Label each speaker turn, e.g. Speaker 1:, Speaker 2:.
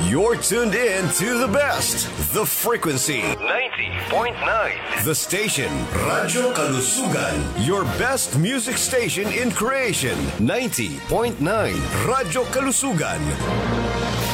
Speaker 1: You're tuned in to the best, The Frequency
Speaker 2: 90.9.
Speaker 1: The station, Radyo Kalusugan, your best music station in creation. 90.9 Radyo Kalusugan.